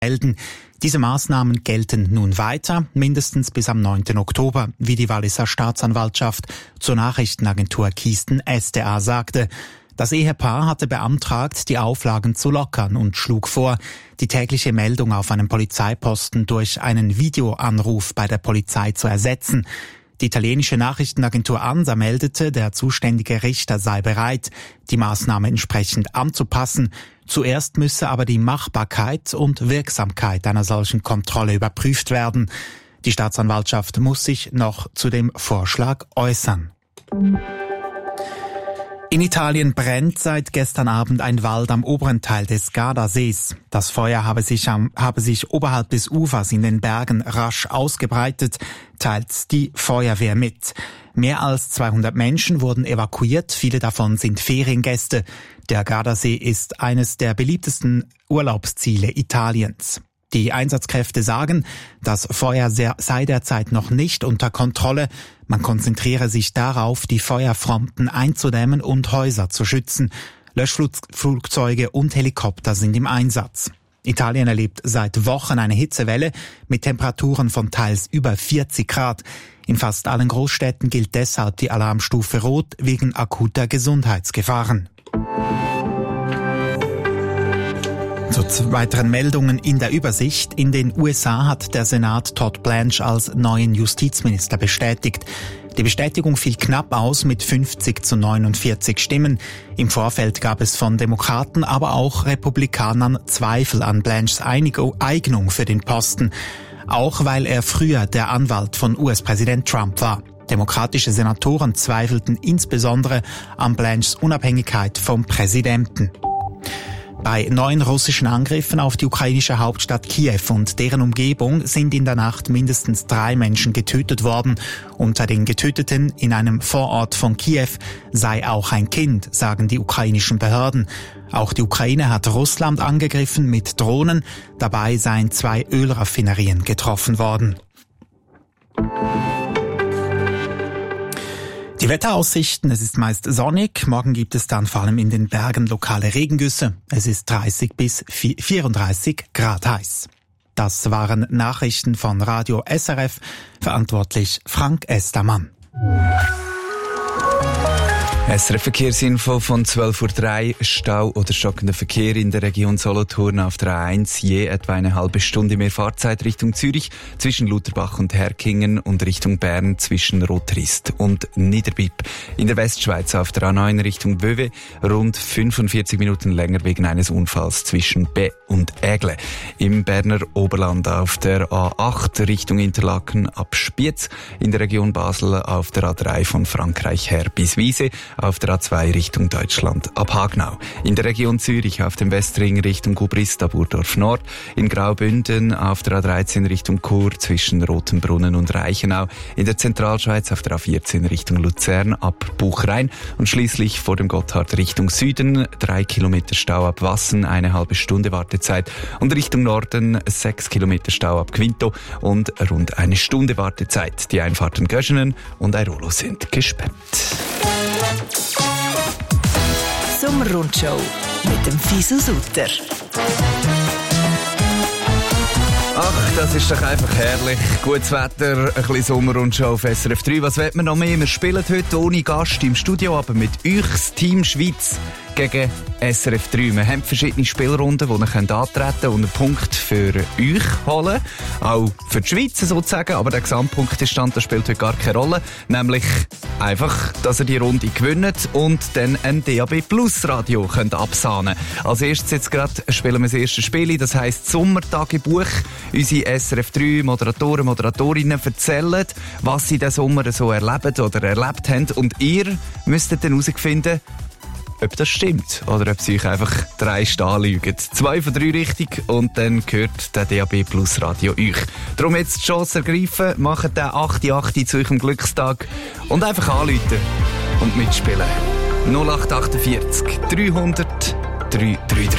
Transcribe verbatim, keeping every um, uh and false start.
melden. Diese Maßnahmen gelten nun weiter, mindestens bis am neunten Oktober, wie die Walliser Staatsanwaltschaft zur Nachrichtenagentur Kisten S D A sagte. Das Ehepaar hatte beantragt, die Auflagen zu lockern und schlug vor, die tägliche Meldung auf einem Polizeiposten durch einen Videoanruf bei der Polizei zu ersetzen. Die italienische Nachrichtenagentur ANSA meldete, der zuständige Richter sei bereit, die Maßnahme entsprechend anzupassen. Zuerst müsse aber die Machbarkeit und Wirksamkeit einer solchen Kontrolle überprüft werden. Die Staatsanwaltschaft muss sich noch zu dem Vorschlag äußern. In Italien brennt seit gestern Abend ein Wald am oberen Teil des Gardasees. Das Feuer habe sich, am, habe sich oberhalb des Ufers in den Bergen rasch ausgebreitet, teilt die Feuerwehr mit. Mehr als zweihundert Menschen wurden evakuiert, viele davon sind Feriengäste. Der Gardasee ist eines der beliebtesten Urlaubsziele Italiens. Die Einsatzkräfte sagen, das Feuer sei derzeit noch nicht unter Kontrolle. Man konzentriere sich darauf, die Feuerfronten einzudämmen und Häuser zu schützen. Löschflugzeuge und Helikopter sind im Einsatz. Italien erlebt seit Wochen eine Hitzewelle mit Temperaturen von teils über vierzig Grad. In fast allen Großstädten gilt deshalb die Alarmstufe Rot wegen akuter Gesundheitsgefahren. Zu weiteren Meldungen in der Übersicht. In den U S A hat der Senat Todd Blanche als neuen Justizminister bestätigt. Die Bestätigung fiel knapp aus mit fünfzig zu neunundvierzig Stimmen. Im Vorfeld gab es von Demokraten, aber auch Republikanern Zweifel an Blanches Eignung für den Posten. Auch weil er früher der Anwalt von U S-Präsident Trump war. Demokratische Senatoren zweifelten insbesondere an Blanches Unabhängigkeit vom Präsidenten. Bei neuen russischen Angriffen auf die ukrainische Hauptstadt Kiew und deren Umgebung sind in der Nacht mindestens drei Menschen getötet worden. Unter den Getöteten in einem Vorort von Kiew sei auch ein Kind, sagen die ukrainischen Behörden. Auch die Ukraine hat Russland angegriffen mit Drohnen. Dabei seien zwei Ölraffinerien getroffen worden. Die Wetteraussichten, es ist meist sonnig, morgen gibt es dann vor allem in den Bergen lokale Regengüsse. Es ist dreißig bis vierunddreißig Grad heiß. Das waren Nachrichten von Radio S R F, verantwortlich Frank Estermann. S R F-Verkehrsinfo von zwölf Uhr drei. Stau oder stockender Verkehr in der Region Solothurn auf der A eins. Je etwa eine halbe Stunde mehr Fahrzeit Richtung Zürich, zwischen Lutherbach und Herkingen und Richtung Bern zwischen Rotrist und Niederbipp. In der Westschweiz auf der A neun Richtung Wöwe rund fünfundvierzig Minuten länger wegen eines Unfalls zwischen Be und Ägle. Im Berner Oberland auf der A acht Richtung Interlaken ab Spiez. In der Region Basel auf der A drei von Frankreich her bis Wiese. Auf der A zwei Richtung Deutschland ab Hagnau. In der Region Zürich auf dem Westring Richtung Gubrista Burdorf Nord. In Graubünden auf der A dreizehn Richtung Chur zwischen Rotenbrunnen und Reichenau. In der Zentralschweiz auf der A vierzehn Richtung Luzern ab Buchrein. Und schließlich vor dem Gotthard Richtung Süden drei Kilometer Stau ab Wassen, eine halbe Stunde Wartezeit. Und Richtung Norden sechs Kilometer Stau ab Quinto und rund eine Stunde Wartezeit. Die Einfahrten Göschenen und Airolo sind gesperrt. Sommerrundshow mit dem Fisu Sutter. Ach, das ist doch einfach herrlich. Gutes Wetter, ein bisschen Sommerrundshow auf S R F drei. Was wollen wir noch mehr? Wir spielen heute ohne Gast im Studio, aber mit euch, das Team Schweiz gegen S R F drei. Wir haben verschiedene Spielrunden, wo ihr könnt antreten und einen Punkt für euch holen. Auch für die Schweiz sozusagen, aber der Gesamtpunktestand, das spielt heute gar keine Rolle. Nämlich einfach, dass ihr die Runde gewinnt und dann ein D A B Plus Radio könnt absahnen. Als erstes jetzt gerade spielen wir das erste Spiel, das heisst Sommertagebuch. Unsere S R F drei Moderatoren, Moderatorinnen erzählen, was sie diesen Sommer so erlebt oder erlebt haben und ihr müsstet dann herausfinden, ob das stimmt oder ob sie euch einfach drei anlügen. Zwei von drei richtig und dann gehört der D A B Plus Radio euch. Darum jetzt die Chance ergreifen, macht den acht acht zu eurem Glückstag und einfach anrufen und mitspielen. null acht acht vier dreihundert dreihundertdreiunddreißig.